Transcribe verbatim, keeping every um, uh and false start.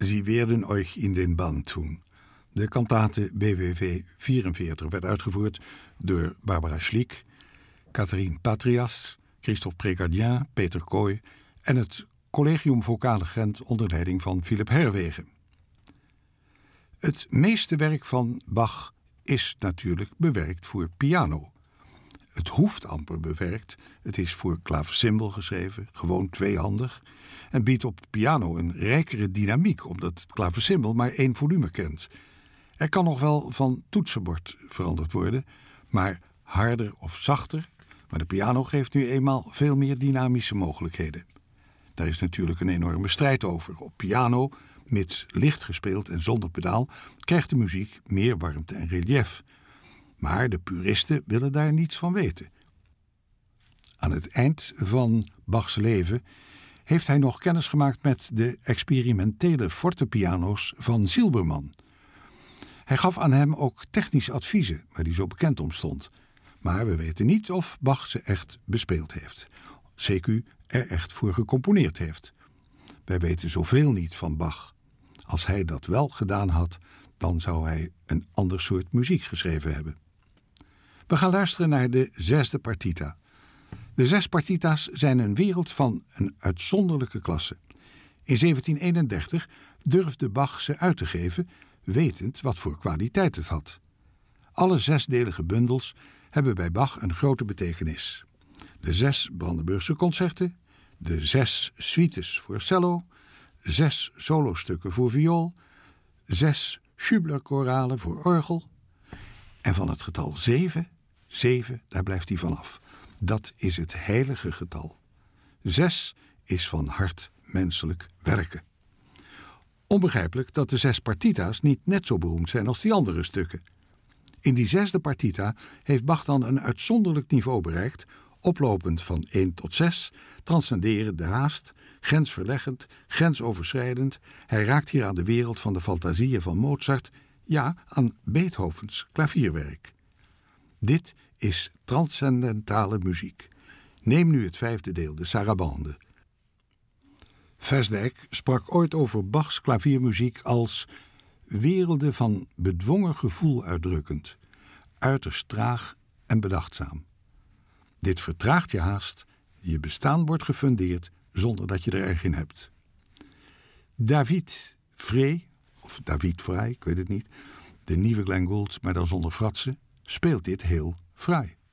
Sie werden euch in den Bann tun. De kantate B W V vierenveertig werd uitgevoerd door Barbara Schlick, Catherine Patrias, Christophe Précadien, Peter Kooi en het Collegium Vocale Gent onder leiding van Philip Herwegen. Het meeste werk van Bach is natuurlijk bewerkt voor piano. Het hoeft amper bewerkt, het is voor klavecimbal geschreven, gewoon tweehandig, en biedt op piano een rijkere dynamiek, omdat het klavecimbal maar één volume kent. Er kan nog wel van toetsenbord veranderd worden, maar harder of zachter, maar de piano geeft nu eenmaal veel meer dynamische mogelijkheden. Daar is natuurlijk een enorme strijd over. Op piano, mits licht gespeeld en zonder pedaal, krijgt de muziek meer warmte en relief. Maar de puristen willen daar niets van weten. Aan het eind van Bachs leven heeft hij nog kennis gemaakt met de experimentele fortepiano's van Silbermann. Hij gaf aan hem ook technische adviezen, waar hij zo bekend om stond. Maar we weten niet of Bach ze echt bespeeld heeft. C Q er echt voor gecomponeerd heeft. Wij weten zoveel niet van Bach. Als hij dat wel gedaan had, dan zou hij een ander soort muziek geschreven hebben. We gaan luisteren naar de zesde partita. De zes partita's zijn een wereld van een uitzonderlijke klasse. In zeventien eenendertig durfde Bach ze uit te geven, wetend wat voor kwaliteit het had. Alle zesdelige bundels hebben bij Bach een grote betekenis. De zes Brandenburgse concerten, de zes suites voor cello, zes solostukken voor viool, zes Schubler-koralen voor orgel. En van het getal zeven, zeven, daar blijft hij vanaf. Dat is het heilige getal. Zes is van hard menselijk werken. Onbegrijpelijk dat de zes partita's niet net zo beroemd zijn als die andere stukken. In die zesde partita heeft Bach dan een uitzonderlijk niveau bereikt, oplopend van één tot zes, transcenderend de haast, grensverleggend, grensoverschrijdend. Hij raakt hier aan de wereld van de fantasieën van Mozart, ja, aan Beethovens klavierwerk. Dit is transcendentale muziek. Neem nu het vijfde deel, de Sarabande. Vestdijk sprak ooit over Bachs klaviermuziek als werelden van bedwongen gevoel uitdrukkend, uiterst traag en bedachtzaam. Dit vertraagt je haast, je bestaan wordt gefundeerd zonder dat je er erg in hebt. David Frey, of David Frey, ik weet het niet, de nieuwe Glenn Gould, maar dan zonder fratsen, speelt dit heel fraai.